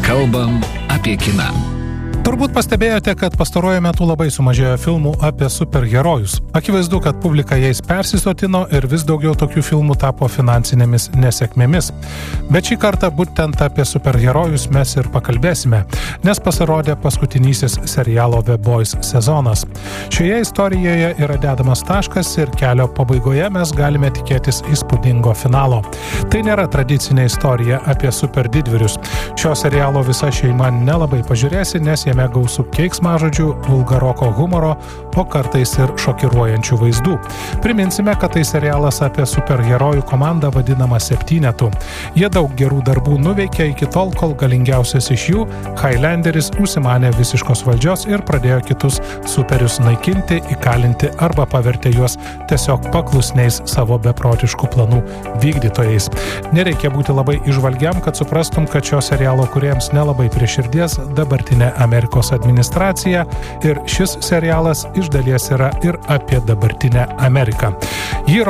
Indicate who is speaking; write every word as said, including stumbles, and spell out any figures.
Speaker 1: Kalbam apie kiną.
Speaker 2: Turbūt pastebėjote, kad pastaruoju metu labai sumažėjo filmų apie superherojus. Akivaizdu, kad publika jais persisotino ir vis daugiau tokių filmų tapo finansinėmis nesėkmėmis. Bet šį kartą būtent apie superherojus mes ir pakalbėsime, nes pasirodė paskutinysis serialo The Boys sezonas. Šioje istorijoje yra dedamas taškas ir kelio pabaigoje mes galime tikėtis įspūdingo finalo. Tai nėra tradicinė istorija apie superdidvyrius. Šio serialo visa šeima nelabai pažiūrėsi, nes jame gausų keiksmažodžių, vulgaroko humoro, o kartais ir šokiruojančių vaizdų. Priminsime, kad tai serialas apie superherojų komandą vadinamą septynetu. Jie daug gerų darbų nuveikė iki tol, kol galingiausias iš jų, Highlanderis, užsimanė visiškos valdžios ir pradėjo kitus superius naikinti, įkalinti arba pavertė juos tiesiog paklusniais savo beprotiškų planų vykdytojais. Nereikia būti labai įžvalgiam, kad suprastum, kad šio serialo kūrėjams nelabai prie širdies dabartinė Amerikos administracija ir šis serialas iš dalies yra ir apie dabartinę Ameriką. Jį